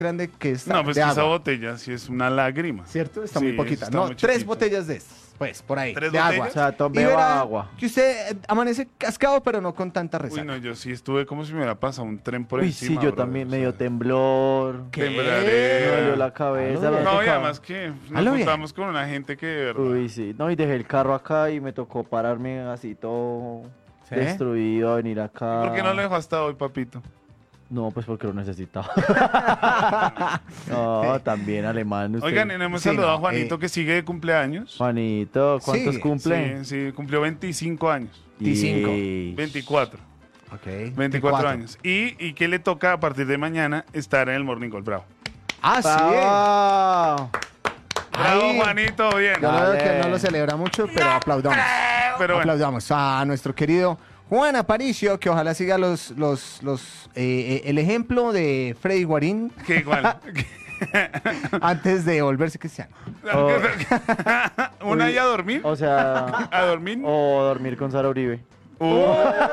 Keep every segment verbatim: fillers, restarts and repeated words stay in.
grande que esta. No, pues de que agua. esa botella sí es una lágrima. ¿Cierto? Está Sí, muy poquita. está No, muy tres chiquita. botellas de estas, pues, por ahí, ¿Tres de botellas? agua. O sea, tome Y verá agua. que usted eh, amanece cascado, pero no con tanta resaca. Uy, no, yo sí estuve como si me hubiera pasado un tren por Uy, encima. sí, yo brother, también o me dio sea, temblor. ¿Qué? temblaré. Me dolió la cabeza. Aló, me No, y tocaba- además que nos Aló, bien. juntamos con una gente que de verdad. Uy, sí. No, y dejé el carro acá y me tocó pararme así todo ¿Sí? destruido a venir acá. ¿Por qué no lo dejó hasta hoy, papito? No, pues porque lo necesitaba. No, también alemán. Usted. Oigan, y hemos Sí, saludado no, a Juanito eh, que sigue de cumpleaños. Juanito, ¿cuántos Sí, cumple? Sí, sí, cumplió veinticinco años. veinticinco. Yay. veinticuatro. Ok. veinticuatro años. Y, y que le toca a partir de mañana estar en el Morning Call. Bravo. Ah, sí. ¡Bravo! Bravo, Ahí. Juanito, bien. Yo lo veo que Dale. no lo celebra mucho, pero aplaudamos. Pero bueno. Aplaudamos a nuestro querido Juan Aparicio, que ojalá siga los, los, los, eh, eh, el ejemplo de Freddy Guarín Que igual. antes de volverse cristiano. Oh. Una Uy. y a dormir. O sea, A dormir. o dormir con Sara Uribe. Uy.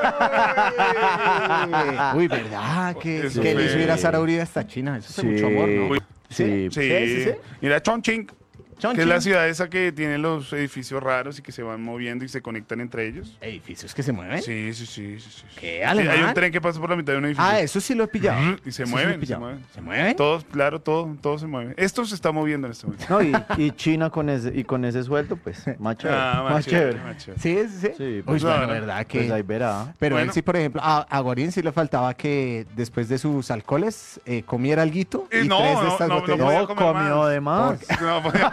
Uy, ¿verdad? Que, Eso que le hizo fue- ir a Sara Uribe hasta China. Eso es Sí. mucho amor, ¿no? Uy. Sí. Sí. Sí, sí, sí. Mira, Chongqing, Chongqing. que es la ciudad esa que tiene los edificios raros y que se van moviendo y se conectan entre ellos. ¿Edificios que se mueven? Sí, sí, sí, sí, sí. ¿Qué, Sí, alemán? hay un tren que pasa por la mitad de un edificio. Ah, eso sí lo he pillado. Y se Eso sí lo he mueven, se pillado. mueven. ¿Se mueven? Todos, claro, todo, todo se mueve. Esto se está moviendo en este momento. No, y, y China con ese, y con ese sueldo, pues, más chévere. Ah, más chévere. más chévere. Sí, sí, sí. Sí, Uy, pues, bueno, claro. verdad que... Pues ahí verá. Pero Bueno. él sí, por ejemplo, a, a Guarín sí le faltaba que después de sus alcoholes eh, comiera alguito Eh, y no, tres de no, estas no, no botellas. podía No, comer comió más. de más. No, podía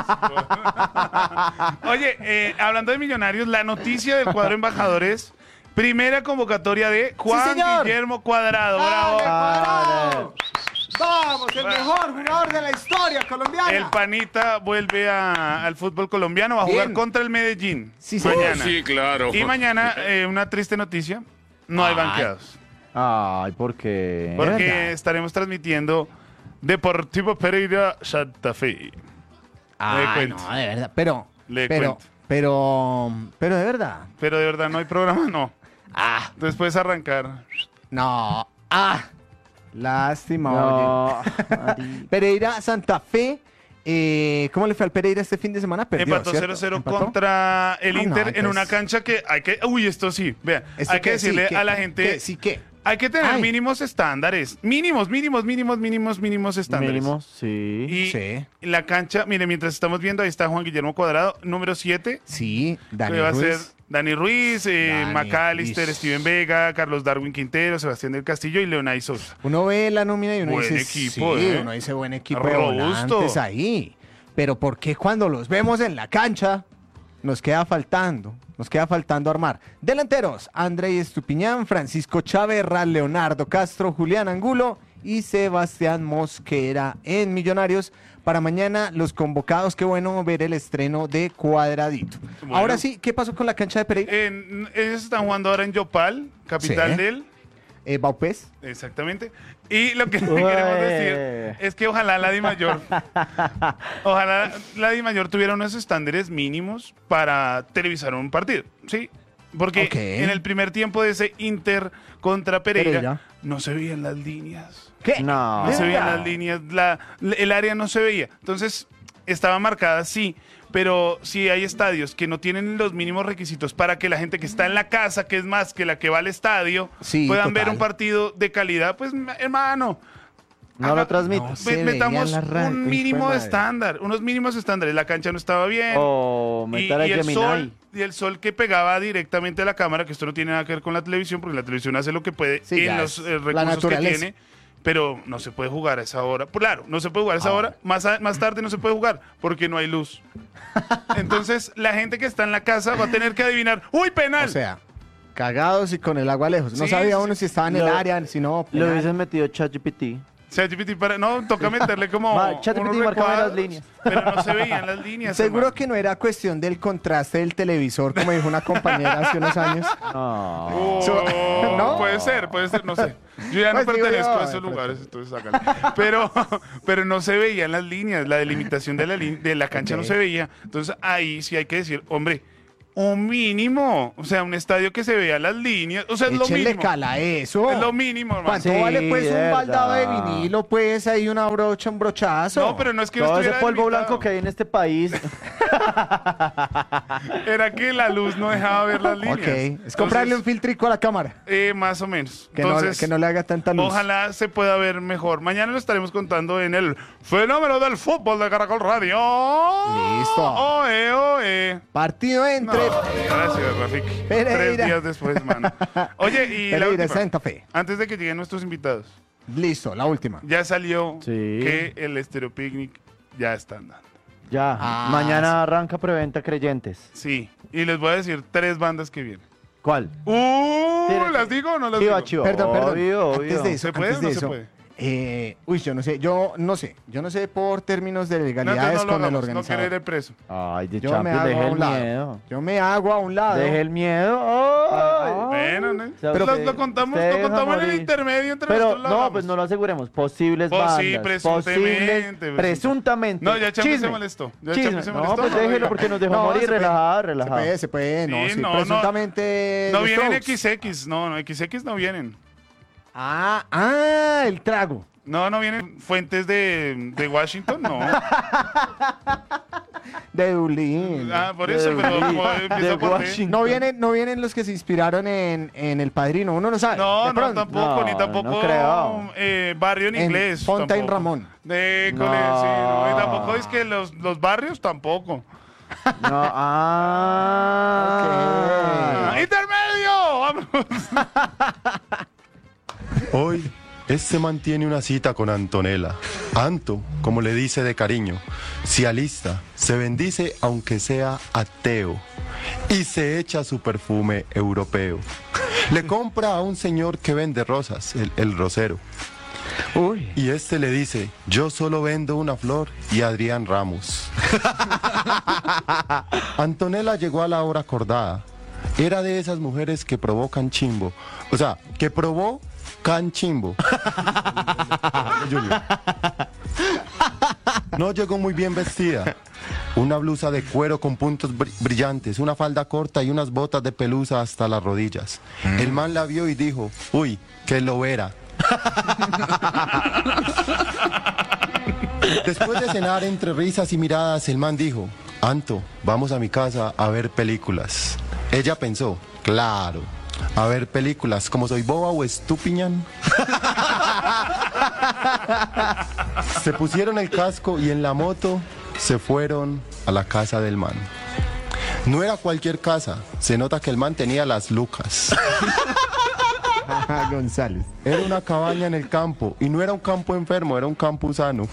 comer más. Oye, eh, hablando de millonarios, la noticia del cuadro embajadores, primera convocatoria de Juan señor. Guillermo Cuadrado. ¡Dale, Bravo. Cuadrado! ¡Vamos, el mejor jugador de la historia colombiana! El panita vuelve a- al fútbol colombiano, va a jugar Bien. contra el Medellín Sí, señor. mañana. Sí, claro. Y mañana, eh, una triste noticia, no hay Ay. banqueados. Ay, ¿por qué? Porque verdad? estaremos transmitiendo Deportivo Pereira Santa Fe. Ay, Le cuento. no, de verdad. Pero, Le pero, cuento. pero, pero de verdad. Pero de verdad no hay programa, no. Ah, Entonces puedes arrancar. no. Ah, lástima, No, oye. Ari. Pereira, Santa Fe. Eh, ¿Cómo le fue al Pereira este fin de semana? Perdió, Empató ¿cierto? cero cero ¿Empató? contra el Ah, no, Inter en entonces- una cancha que hay que... Uy, esto sí, vea. ¿Esto Hay que qué? Sí, decirle ¿qué? a la gente... ¿Qué? Sí, ¿qué? Hay que tener Ay. mínimos estándares. Mínimos, mínimos, mínimos, mínimos, mínimos estándares. Mínimo, sí. Y Sí. la cancha, mire, mientras estamos viendo, ahí está Juan Guillermo Cuadrado, número siete. Sí, Dani que va a Ruiz. ser Dani Ruiz, eh, Dani McAllister, Ruiz. Steven Vega, Carlos Darwin Quintero, Sebastián del Castillo y Leonay Sosa. Uno ve la nómina y uno Buen dice, equipo, sí, ¿eh? uno dice buen equipo de Robusto. volantes ahí. Pero ¿por qué cuando los vemos en la cancha nos queda faltando? Nos queda faltando armar. Delanteros, Andrei Estupiñán, Francisco Chaverra, Leonardo Castro, Julián Angulo y Sebastián Mosquera en Millonarios. Para mañana los convocados, qué bueno ver el estreno de Cuadradito. Bueno. Ahora sí, ¿qué pasó con la cancha de Pereira? En- ellos están jugando ahora en Yopal, capital Sí. del... Eh, Baupés. Exactamente. Y lo que le Ué. queremos decir es que ojalá la DIMAYOR, ojalá la DIMAYOR tuviera unos estándares mínimos para televisar un partido, ¿sí? Porque Ok. en el primer tiempo de ese Inter contra Pereira, Pereira. no se veían las líneas. ¿Qué? No. No se veían ¿Verdad? las líneas, la- el área no se veía. Entonces, estaba marcada, sí, pero si hay estadios que no tienen los mínimos requisitos para que la gente que está en la casa, que es más que la que va al estadio, Sí, puedan ver total. un partido de calidad, pues, hermano, No haga- lo transmito. No. Se me- veía metamos en la radio, un hijo de mínimo de madre. estándar, unos mínimos estándares. La cancha no estaba bien. O Y, meter a y el Gemini. sol, y el sol que pegaba directamente a la cámara, que esto no tiene nada que ver con la televisión, porque la televisión hace lo que puede Sí, en ya los es eh, la recursos que naturaleza. tiene, pero no se puede jugar a esa hora. Claro, no se puede jugar a esa Ah, hora. bueno. Más, a- más tarde no se puede jugar porque no hay luz. Entonces, la gente que está en la casa va a tener que adivinar, ¡uy, penal! O sea, cagados y con el agua lejos. No Sí, sabía sí, uno sí. si estaba en el Lo- área, si no. Le penal. hubiesen metido ChatGPT. ChatGPT para... No, toca meterle como Va, ChatGPT, unos márcame las recuadros, líneas. pero no se veían las líneas. Seguro hermano. que no era cuestión del contraste del televisor, como dijo una compañera hace unos años. No. Oh, So- ¿no? Puede ser, puede ser, no sé. Yo ya no Pues digo pertenezco yo, a esos de pronto. lugares, entonces hágale. Pero, pero no se veían las líneas, la delimitación de la, li- de la cancha Ok. no se veía. Entonces ahí sí hay que decir, hombre, Un mínimo, o sea, un estadio que se vea las líneas, o sea, es lo Échenle mínimo. cala a eso. Es lo mínimo, hermano. ¿Cuánto Sí, vale pues un verdad. baldado de vinilo? Pues ahí una brocha, un brochazo. No, pero no es que yo Todo ese estuviera polvo limitado. blanco que hay en este país. Era que la luz no dejaba ver las líneas. Ok, es comprarle un Entonces, filtrico a la cámara. eh, más o menos. Que, Entonces, no, que no le haga tanta luz. ojalá se pueda ver mejor. Mañana lo estaremos contando en el Fenómeno del Fútbol de Caracol Radio. Listo. Oe, oe. Partido entre No, gracias, Rafik. Pereira. Tres días después, mano. Oye, y la Pereira, última, Santa Fe. antes de que lleguen nuestros invitados, Listo, la última. ya salió Sí. que el Estéreo Picnic ya está andando. Ya, Ah, mañana arranca preventa Creyentes. Sí, y les voy a decir tres bandas que vienen. ¿Cuál? ¡Uh! Sí, ¿Las digo o no las Chiva, digo? chiva. Perdón, perdón. Obvio, obvio. Antes de eso, ¿Se puede antes o no de se eso, puede? eh, uy, yo no sé, yo no sé, yo no sé por términos de No, legalidades entonces no lo con el hagamos, no organizador. quiero ir preso. Ay, de yo me Champions, hago deje a el un lado. miedo. Yo me hago a un lado. Deje el miedo. Ay. Bueno, ¿no? sea, Lo- usted- lo, contamos, usted lo deja contamos en el morir. intermedio entre Pero nosotros. lo no, hablamos. pues no lo aseguremos. Posibles Pues bandas. sí, presuntamente, Posibles, presunta- presuntamente. No, ya Champi se Chisme. molestó. Ya Chisme. Champi se No, molestó. pues no lo déjelo diga. porque nos dejó No, morir se puede. relajado, Se relajado. puede, se puede, no, Sí, sí, no, no. presuntamente No los vienen Strokes. X X, no, no, X X no vienen. Ah, ah, el trago. No, no vienen fuentes de, de Washington, no. De Dublín. Ah, por eso, De pero Washington. como empiezo De por D. Washington. No vienen, no vienen los que se inspiraron en, en El Padrino, uno no sabe. No, de no, pronto. tampoco, ni No, tampoco no creo. eh, barrio en En inglés. Fontaine tampoco. Ramón. De No. cole, sí, no, y tampoco es que los, los barrios tampoco. No, ah. Ah, ¡Intermedio! ¡Vámonos! Hoy, este mantiene una cita con Antonella. Anto, como le dice de cariño, se alista, se bendice aunque sea ateo y se echa su perfume europeo. Le compra a un señor que vende rosas, el, el rosero. Uy. Y este le dice, yo solo vendo una flor y Adrián Ramos. Antonella llegó a la hora acordada. Era de esas mujeres que provocan chimbo. O sea, que probó can chimbo. Junior. No llegó muy bien vestida. Una blusa de cuero con puntos br- brillantes, una falda corta y unas botas de pelusa hasta las rodillas. El man la vio y dijo, uy, qué lo era. Después de cenar entre risas y miradas, el man dijo, Anto, vamos a mi casa a ver películas. Ella pensó, claro, a ver películas, como soy boba o estupiñán. Se pusieron el casco y en la moto se fueron a la casa del man. No era cualquier casa, se nota que el man tenía las lucas. González. Era una cabaña en el campo y no era un campo enfermo, era un campo sano.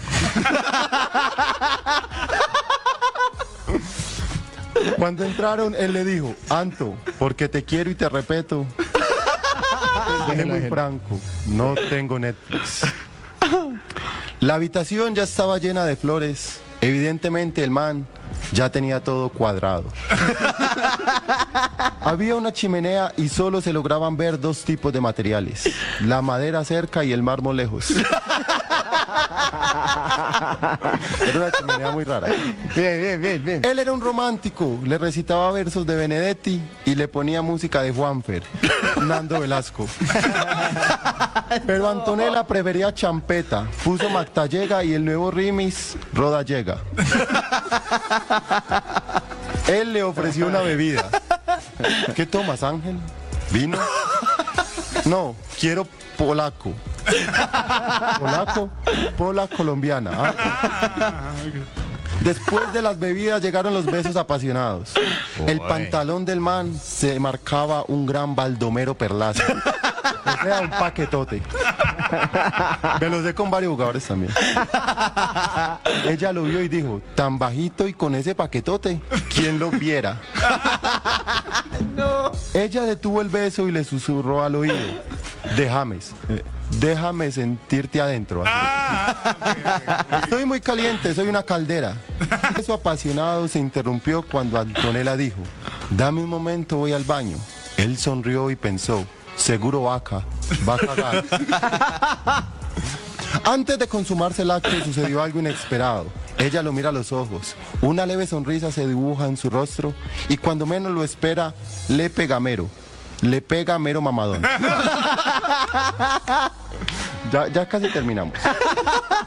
Cuando entraron, él le dijo, Anto, porque te quiero y te respeto. Seré muy franco, no tengo Netflix. La habitación ya estaba llena de flores. Evidentemente el man ya tenía todo cuadrado. Había una chimenea y solo se lograban ver dos tipos de materiales, la madera cerca y el mármol lejos. Era una chimenea muy rara. Bien, bien, bien, bien. Él era un romántico, le recitaba versos de Benedetti y le ponía música de Juanfer, Nando Velasco. Pero Antonella prefería champeta, puso Mactallega y el nuevo Rimis, Roda Llega. Él le ofreció una bebida. ¿Qué tomas, Ángel? ¿Vino? No, quiero polaco. ¿Polaco? Pola colombiana. Ah. Después de las bebidas llegaron los besos apasionados. El pantalón del man se marcaba un gran baldomero perlazo. O sea, un paquetote. Me lo sé con varios jugadores también. Ella lo vio y dijo, tan bajito y con ese paquetote, ¿quién lo viera? Ella detuvo el beso y le susurró al oído, déjame, déjame sentirte adentro. Ah, ok, ok, ok. Estoy muy caliente, soy una caldera. Eso apasionado se interrumpió cuando Antonella dijo, dame un momento, voy al baño. Él sonrió y pensó, seguro vaca, va a cagar. Antes de consumarse el acto sucedió algo inesperado. Ella lo mira a los ojos. Una leve sonrisa se dibuja en su rostro y cuando menos lo espera, le pega mero. Le pega mero mamadón. Ya, ya casi terminamos.